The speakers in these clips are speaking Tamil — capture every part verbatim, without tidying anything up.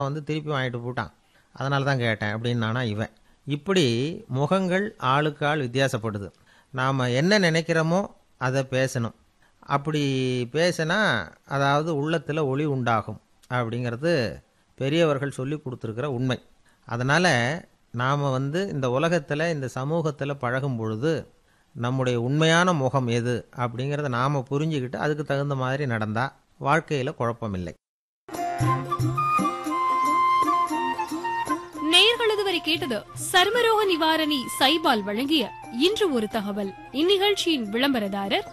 வந்து திருப்பி வாங்கிட்டு போட்டான், அதனால தான் கேட்டேன் அப்படின்னு நானா இவன். இப்படி முகங்கள் ஆளுக்கு ஆள் வித்தியாசப்படுது. நாம் என்ன நினைக்கிறோமோ அதை பேசணும். அப்படி பேசினா அதாவது உள்ளத்தில் ஒளி உண்டாகும் அப்படிங்கிறது பெரியவர்கள் சொல்லி கொடுத்துருக்கிற உண்மை. அதனால் நாம் வந்து இந்த உலகத்தில் இந்த சமூகத்தில் பழகும் பொழுது நம்முடைய உண்மையான முகம் எது அப்படிங்கிறத நாம் புரிஞ்சுக்கிட்டு அதுக்கு தகுந்த மாதிரி நடந்தால் வாழ்க்கையில் குழப்பமில்லை. நேயர்களது வரை கேட்டது சர்மரோக நிவாரணி சைபால் வழங்கிய இன்று ஒரு தகவல். இந்நிகழ்ச்சியின் விளம்பரதாரர்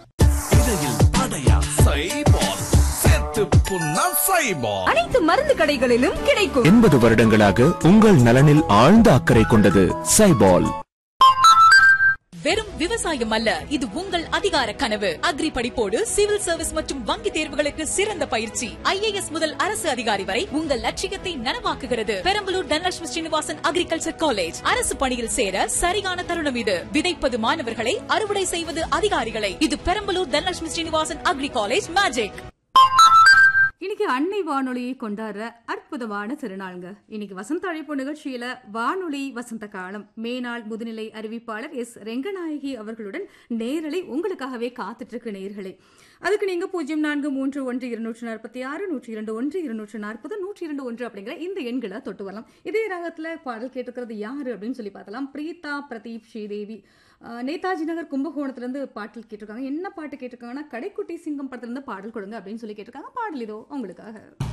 அனைத்து மருந்து கடைகளிலும் கிடைக்கும். எண்பது வருடங்களாக உங்கள் நலனில் ஆழ்ந்த அக்கறை கொண்டது சைபால். வெறும் விவசாயம் அல்ல, இது உங்கள் அதிகார கனவு. அக்ரி படிப்போடு சிவில் சர்வீஸ் மற்றும் வங்கி தேர்வுகளுக்கு சிறந்த பயிற்சி. ஐ ஏ எஸ் முதல் அரசு அதிகாரி வரை உங்கள் லட்சியத்தை நனவாக்குகிறது. Perambalur Dhanalakshmi Srinivasan agriculture college. அரசு பணியில் சேர சரியான தருணம் இது. விதைப்பது மாணவர்களை, அறுவடை செய்வது அதிகாரிகளை. இது Perambalur Dhanalakshmi Srinivasan agri college magic. இன்னைக்கு அன்னை வானொலியை கொண்டாடுற அற்புதமான திருநாளுங்க. இன்னைக்கு வசந்த அழைப்பு நிகழ்ச்சியில வானொலி வசந்த காலம் மேனாள் முதுநிலை அறிவிப்பாளர் எஸ் ரெங்கநாயகி அவர்களுடன் நேரலை உங்களுக்காகவே காத்துட்டு இருக்கு நேயர்களே. அதுக்கு நீங்க பூஜ்ஜியம் நான்கு மூன்று ஒன்று இருநூற்று நாற்பத்தி ஆறு நூற்றி இரண்டு ஒன்று இருநூற்று நாற்பது நூற்றி இரண்டு ஒன்று அப்படிங்கிற இந்த எண்களை தொட்டு வரலாம். இதே ராகத்துல பாடல் கேட்டுக்கிறது யாரு அப்படின்னு சொல்லி பார்த்தலாம். பிரீதா பிரதீப் ஸ்ரீதேவி நேதாஜி நகர் கும்பகோணத்திலிருந்து பாட்டில் கேட்டிருக்காங்க. என்ன பாட்டு கேட்டிருக்காங்கன்னா கடைக்குட்டி சிங்கம் படத்துல இருந்து பாடல் கொடுங்க அப்படின்னு சொல்லி கேட்டிருக்காங்க. பாடல் இதோ உங்களுக்காக.